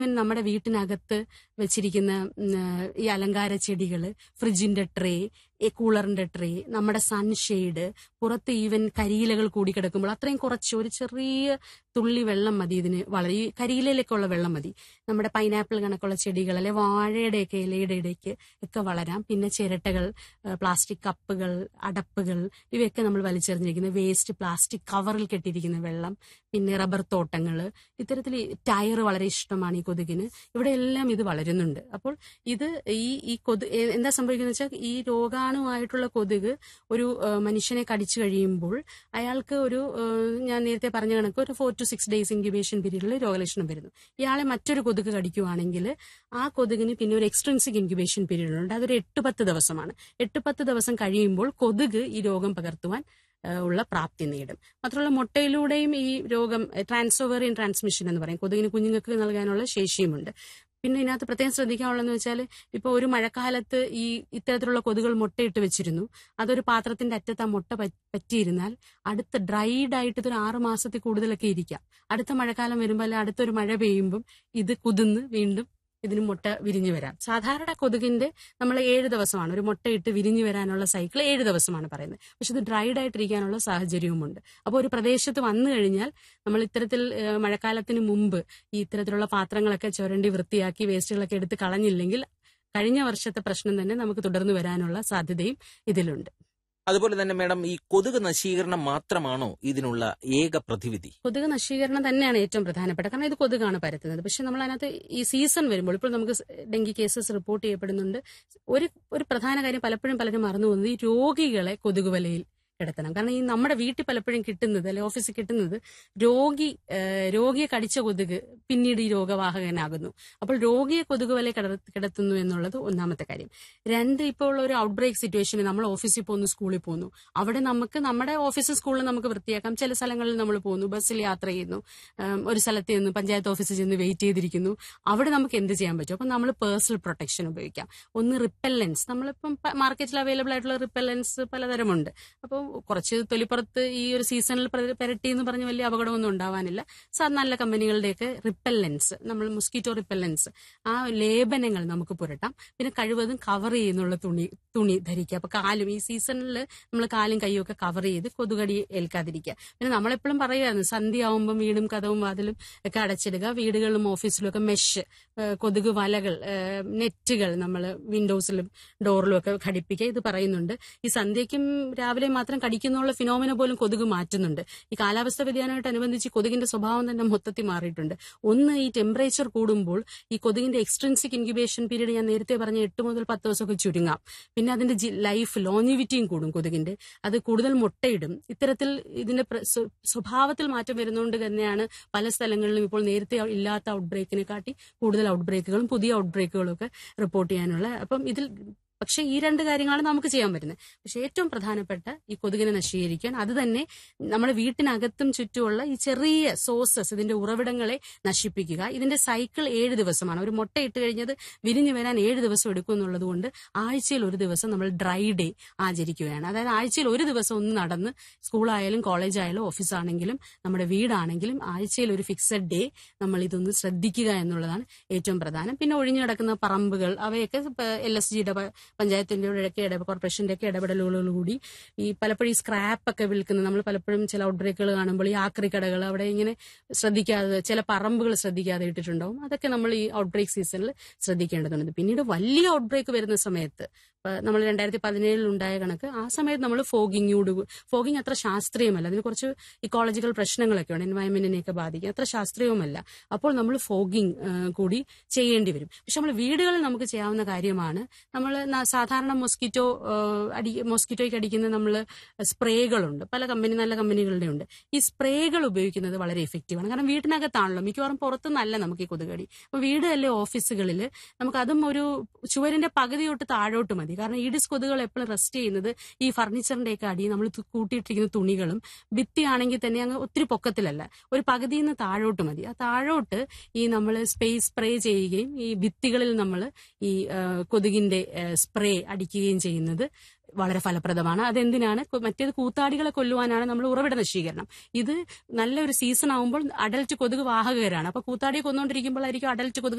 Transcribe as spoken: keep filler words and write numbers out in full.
നമ്മുടെ വീട്ടിനകത്ത് വെച്ചിരിക്കുന്ന ഈ അലങ്കാര ചെടികള്, ഫ്രിഡ്ജിന്റെ ട്രേ, കൂളറിന്റെ ട്രേ, നമ്മുടെ സൺഷെയ്ഡ്, പുറത്ത് ഈവൻ കരിയിലകൾ കൂടി കിടക്കുമ്പോൾ അത്രയും കുറച്ച് ഒരു ചെറിയ തുള്ളി വെള്ളം മതി ഇതിന്. വളരെ ഈ കരിയിലയിലേക്കുള്ള വെള്ളം മതി. നമ്മുടെ പൈനാപ്പിൾ കണക്കുള്ള ചെടികൾ അല്ലെ വാഴയുടെയൊക്കെ ഇലയുടെ ഇടയ്ക്ക് ഒക്കെ വളരാം. പിന്നെ ചിരട്ടകൾ, പ്ലാസ്റ്റിക് കപ്പുകൾ, അടപ്പുകൾ, ഇവയൊക്കെ നമ്മൾ വലിച്ചെറിഞ്ഞിരിക്കുന്ന വേസ്റ്റ്, പ്ലാസ്റ്റിക് കവറിൽ കെട്ടിയിരിക്കുന്ന വെള്ളം, പിന്നെ റബ്ബർ തോട്ടങ്ങൾ, ഇത്തരത്തിൽ ടയർ വളരെ ഇഷ്ടമാണ് ഈ കൊതുകിന്. ഇവിടെ എല്ലാം ഇത് വളരുന്നുണ്ട്. അപ്പോൾ ഇത് ഈ ഈ കൊതു എന്താ സംഭവിക്കുന്നത് വെച്ചാൽ ഈ രോഗാണുവായിട്ടുള്ള കൊതുക് ഒരു മനുഷ്യനെ കടിച്ചു കഴിയുമ്പോൾ അയാൾക്ക് ഒരു ഞാൻ നേരത്തെ പറഞ്ഞ കണക്ക് ഒരു four to six days incubation പീരീഡിൽ രോഗലക്ഷണം വരുന്നു. ഇയാളെ മറ്റൊരു കൊതുക് കടിക്കുവാണെങ്കിൽ ആ കൊതുകിന് പിന്നെ ഒരു എക്സ്ട്രിൻസിക് ഇൻക്യുബേഷൻ പീരീഡ് ഉണ്ട്. അതൊരു എട്ട് പത്ത് ദിവസമാണ്. എട്ട് പത്ത് ദിവസം കഴിയുമ്പോൾ കൊതുക് ഈ രോഗം പകർത്തുവാൻ ഉള്ള പ്രാപ്തി നേടും. മാത്രമല്ല മുട്ടയിലൂടെയും ഈ രോഗം ട്രാൻസോവേറിയൻ ട്രാൻസ്മിഷൻ എന്ന് പറയും. കൊതുകിന് കുഞ്ഞുങ്ങൾക്ക് നൽകാനുള്ള ശേഷിയുമുണ്ട്. പിന്നെ ഇതിനകത്ത് പ്രത്യേകം ശ്രദ്ധിക്കാനുള്ളതെന്ന് വെച്ചാൽ ഇപ്പൊ ഒരു മഴക്കാലത്ത് ഈ ഇത്തരത്തിലുള്ള കൊതുകൾ മുട്ടയിട്ട് വെച്ചിരുന്നു. അതൊരു പാത്രത്തിന്റെ അറ്റത്ത് ആ മുട്ട പറ്റിയിരുന്നാൽ അടുത്ത ഡ്രൈഡ് ആയിട്ട് ഇതൊരു ആറ് മാസത്തിൽ കൂടുതലൊക്കെ ഇരിക്കാം. അടുത്ത മഴക്കാലം വരുമ്പോൾ അല്ലെ അടുത്തൊരു മഴ പെയ്യുമ്പം ഇത് കുതിർന്ന് വീണ്ടും ഇതിന് മുട്ട വിരിഞ്ഞു വരാം. സാധാരണ കൊതുകിന്റെ നമ്മൾ ഏഴ് ദിവസമാണ് ഒരു മുട്ടയിട്ട് വിരിഞ്ഞു വരാനുള്ള സൈക്കിൾ ഏഴ് ദിവസമാണ് പറയുന്നത്. പക്ഷെ ഇത് ഡ്രൈഡ് ആയിട്ടിരിക്കാനുള്ള സാഹചര്യവുമുണ്ട്. അപ്പോൾ ഒരു പ്രദേശത്ത് വന്നു കഴിഞ്ഞാൽ നമ്മൾ ഇത്തരത്തിൽ മഴക്കാലത്തിന് മുമ്പ് ഈ ഇത്തരത്തിലുള്ള പാത്രങ്ങളൊക്കെ ചുരണ്ടി വൃത്തിയാക്കി വേസ്റ്റുകളൊക്കെ എടുത്ത് കളഞ്ഞില്ലെങ്കിൽ കഴിഞ്ഞ വർഷത്തെ പ്രശ്നം തന്നെ നമുക്ക് തുടർന്ന് വരാനുള്ള സാധ്യതയും ഇതിലുണ്ട്. അതുപോലെ തന്നെ മാഡം, ഈ കൊതുക് നശീകരണം മാത്രമാണോ ഇതിനുള്ള ഏക പ്രതിവിധി? കൊതുക് നശീകരണം തന്നെയാണ് ഏറ്റവും പ്രധാനപ്പെട്ട. കാരണം ഇത് കൊതുകാണ് പരത്തുന്നത്. പക്ഷെ നമ്മൾ അതിനകത്ത് ഈ സീസൺ വരുമ്പോൾ ഇപ്പോൾ നമുക്ക് ഡെങ്കി കേസസ് റിപ്പോർട്ട് ചെയ്യപ്പെടുന്നുണ്ട്. ഒരു ഒരു പ്രധാന കാര്യം പലപ്പോഴും പലരും മറന്നു പോകുന്നത് ഈ രോഗികളെ കൊതുക് വലയിൽ കിടത്തണം. കാരണം ഈ നമ്മുടെ വീട്ടിൽ പലപ്പോഴും കിട്ടുന്നത് അല്ലെ ഓഫീസിൽ കിട്ടുന്നത് രോഗി രോഗിയെ കടിച്ച കൊതുക് പിന്നീട് ഈ രോഗവാഹകനാകുന്നു. അപ്പോൾ രോഗിയെ കൊതുക് വല കിടത്തുന്നു എന്നുള്ളത് ഒന്നാമത്തെ കാര്യം. രണ്ട്, ഇപ്പോൾ ഉള്ള ഒരു ഔട്ട് ബ്രേക്ക് സിറ്റുവേഷനിൽ നമ്മൾ ഓഫീസിൽ പോകുന്നു, സ്കൂളിൽ പോകുന്നു, അവിടെ നമുക്ക് നമ്മുടെ ഓഫീസ് സ്കൂളിൽ നമുക്ക് വൃത്തിയാക്കാം. ചില സ്ഥലങ്ങളിൽ നമ്മൾ പോകുന്നു, ബസ്സിൽ യാത്ര ചെയ്യുന്നു, ഒരു സ്ഥലത്ത് നിന്ന് പഞ്ചായത്ത് ഓഫീസിൽ ചെന്ന് വെയിറ്റ് ചെയ്തിരിക്കുന്നു, അവിടെ നമുക്ക് എന്ത് ചെയ്യാൻ പറ്റും? അപ്പം നമ്മൾ പേഴ്സണൽ പ്രൊട്ടക്ഷൻ ഉപയോഗിക്കാം. ഒന്ന് റിപ്പല്ലൻസ്, നമ്മളിപ്പം മാർക്കറ്റിൽ അവൈലബിൾ ആയിട്ടുള്ള റിപ്പല്ലൻസ് പലതരമുണ്ട്. അപ്പോൾ കുറച്ച് തൊലിപ്പുറത്ത് ഈ ഒരു സീസണിൽ പെരട്ടി എന്ന് പറഞ്ഞ് വലിയ അപകടമൊന്നും ഉണ്ടാവാനില്ല. നല്ല കമ്പനികളുടെയൊക്കെ റിപ്പല്ലൻസ്, നമ്മൾ മൊസ്കിറ്റോ റിപ്പല്ലൻസ്, ആ ലേപനങ്ങൾ നമുക്ക് പുരട്ടാം. പിന്നെ കഴിവതും കവർ ചെയ്യുന്നുള്ള തുണി തുണി ധരിക്കുക. അപ്പൊ കാലും ഈ സീസണിൽ നമ്മൾ കാലും കൈയും ഒക്കെ കവർ ചെയ്ത് കൊതുകടി ഏൽക്കാതിരിക്കുക. പിന്നെ നമ്മളെപ്പോഴും പറയുമായിരുന്നു സന്ധ്യ ആവുമ്പം വീടും കഥവും വാതിലും ഒക്കെ അടച്ചിടുക. വീടുകളിലും ഓഫീസിലും ഒക്കെ മെഷ്, കൊതുക് വലകൾ, നെറ്റുകൾ നമ്മൾ വിൻഡോസിലും ഡോറിലും ഒക്കെ ഘടിപ്പിക്കുക. ഇത് പറയുന്നുണ്ട്. ഈ സന്ധ്യയ്ക്കും രാവിലെ മാത്രം കടിക്കുന്നുള്ള ഫിനോമിന പോലും കൊതുക് മാറ്റുന്നുണ്ട്. ഈ കാലാവസ്ഥ വ്യതിയാനമായിട്ടനുബന്ധിച്ച് കൊതുകിന്റെ സ്വഭാവം തന്നെ മൊത്തത്തിൽ മാറിയിട്ടുണ്ട്. ഒന്ന്, ഈ ടെമ്പറേച്ചർ കൂടുമ്പോൾ ഈ കൊതുകിന്റെ എക്സ്ട്രിൻസിക് ഇൻക്യുബേഷൻ പീരീഡ് ഞാൻ നേരത്തെ പറഞ്ഞ എട്ട് മുതൽ പത്ത് ദിവസമൊക്കെ ചുരുങ്ങാം. പിന്നെ അതിന്റെ ലൈഫ് ലോഞ്ചിവിറ്റിയും കൂടും കൊതുകിന്റെ. അത് കൂടുതൽ മുട്ടയിടും. ഇത്തരത്തിൽ ഇതിന്റെ സ്വഭാവത്തിൽ മാറ്റം വരുന്നതുകൊണ്ട് തന്നെയാണ് പല സ്ഥലങ്ങളിലും ഇപ്പോൾ നേരത്തെ ഇല്ലാത്ത ഔട്ട് ബ്രേക്കിനെ കാട്ടി കൂടുതൽ ഔട്ട് ബ്രേക്കുകളും പുതിയ ഔട്ട് ബ്രേക്കുകളും ഒക്കെ റിപ്പോർട്ട് ചെയ്യാനുള്ള. അപ്പം ഇതിൽ പക്ഷെ ഈ രണ്ട് കാര്യങ്ങളാണ് നമുക്ക് ചെയ്യാൻ പറ്റുന്നത്. പക്ഷെ ഏറ്റവും പ്രധാനപ്പെട്ട ഈ കൊതുകിനെ നശീകരിക്കാൻ അത് തന്നെ നമ്മുടെ വീട്ടിനകത്തും ചുറ്റുമുള്ള ഈ ചെറിയ സോഴ്സസ്, ഇതിന്റെ ഉറവിടങ്ങളെ നശിപ്പിക്കുക. ഇതിന്റെ സൈക്കിൾ ഏഴ് ദിവസമാണ്. ഒരു മുട്ട ഇട്ട് കഴിഞ്ഞത് വിരിഞ്ഞു വരാൻ ഏഴ് ദിവസം എടുക്കും എന്നുള്ളത് കൊണ്ട് ആഴ്ചയിൽ ഒരു ദിവസം നമ്മൾ ഡ്രൈ ഡേ ആചരിക്കുകയാണ്. അതായത് ആഴ്ചയിൽ ഒരു ദിവസം ഒന്ന് നടന്ന്, സ്കൂളായാലും കോളേജായാലും ഓഫീസാണെങ്കിലും നമ്മുടെ വീടാണെങ്കിലും ആഴ്ചയിൽ ഒരു ഫിക്സഡ് ഡേ നമ്മൾ ഇതൊന്ന് ശ്രദ്ധിക്കുക എന്നുള്ളതാണ് ഏറ്റവും പ്രധാനം. പിന്നെ ഒഴിഞ്ഞു കിടക്കുന്ന പറമ്പുകൾ, അവയൊക്കെ എൽ എസ് ജിയുടെ പഞ്ചായത്തിന്റെ ഒക്കെ ഇടപെടൽ, കോർപ്പറേഷന്റെ ഒക്കെ ഇടപെടലുകളോടുകൂടി ഈ പലപ്പോഴും ഈ സ്ക്രാപ്പ് ഒക്കെ വിൽക്കുന്നത് നമ്മൾ പലപ്പോഴും ചില ഔട്ട് ബ്രേക്കുകൾ കാണുമ്പോൾ ഈ ആക്രി കടകൾ അവിടെ ഇങ്ങനെ ശ്രദ്ധിക്കാതെ, ചില പറമ്പുകൾ ശ്രദ്ധിക്കാതെ ഇട്ടിട്ടുണ്ടാവും. അതൊക്കെ നമ്മൾ ഈ ഔട്ട് ബ്രേക്ക് സീസണിൽ ശ്രദ്ധിക്കേണ്ടതുണ്ട്. പിന്നീട് വലിയ ഔട്ട് ബ്രേക്ക് വരുന്ന സമയത്ത് നമ്മൾ രണ്ടായിരത്തി പതിനേഴിൽ ഉണ്ടായ കണക്ക്, ആ സമയത്ത് നമ്മൾ ഫോഗിങ്ങോട് ഫോഗിങ് അത്ര ശാസ്ത്രീയമല്ല. അതിന് കുറച്ച് ഇക്കോളജിക്കൽ പ്രശ്നങ്ങളൊക്കെ ഉണ്ട്, എൻവയൺമെന്റിനെയൊക്കെ ബാധിക്കും. അത്ര ശാസ്ത്രീയവുമല്ല. അപ്പോൾ നമ്മൾ ഫോഗിങ് കൂടി ചെയ്യേണ്ടി വരും. പക്ഷെ നമ്മൾ വീടുകളിൽ നമുക്ക് ചെയ്യാവുന്ന കാര്യമാണ്, നമ്മൾ സാധാരണ മൊസ്കിറ്റോ അടി മൊസ്കിറ്റോയ്ക്ക് അടിക്കുന്ന നമ്മൾ സ്പ്രേകളുണ്ട്, പല കമ്പനി നല്ല കമ്പനികളുടെ ഉണ്ട്. ഈ സ്പ്രേകൾ ഉപയോഗിക്കുന്നത് വളരെ എഫക്റ്റീവാണ്. കാരണം വീട്ടിനകത്താണല്ലോ, മിക്കവാറും പുറത്തുനിന്നല്ല നമുക്ക് ഈ കൊതുകടി. അപ്പൊ വീട് അല്ലെ ഓഫീസുകളിൽ നമുക്ക് അതും ഒരു ചുവരിന്റെ പകുതി തൊട്ട് താഴോട്ട് മതി. കാരണം ഈഡിസ് കൊതുകുകൾ എപ്പോഴും റെസ്റ്റ് ചെയ്യുന്നത് ഈ ഫർണിച്ചറിന്റെ ഒക്കെ അടി നമ്മൾ കൂട്ടിയിട്ടിരിക്കുന്ന തുണികളും ഭിത്തിയാണെങ്കിൽ തന്നെ അങ്ങ് ഒത്തിരി പൊക്കത്തിലല്ല, ഒരു പകുതിയിൽ നിന്ന് താഴോട്ട് മതി. ആ താഴോട്ട് ഈ നമ്മൾ സ്പേസ് സ്പ്രേ ചെയ്യുകയും ഈ ഭിത്തികളിൽ നമ്മൾ ഈ കൊതുകിന്റെ സ്പ്രേ അടിക്കുകയും ചെയ്യുന്നത് വളരെ ഫലപ്രദമാണ്. അതെന്തിനാണ്? കൊ- മറ്റേത് കൂത്താടികളെ കൊല്ലുവാനാണ് നമ്മൾ ഉറവിട നശീകരണം. ഇത് നല്ലൊരു സീസൺ ആകുമ്പോൾ അഡൽറ്റ് കൊതുക് വാഹകരാണ്. അപ്പൊ കൂത്താടിയെ കൊന്നുകൊണ്ടിരിക്കുമ്പോഴായിരിക്കും അഡൽറ്റ് കൊതുക്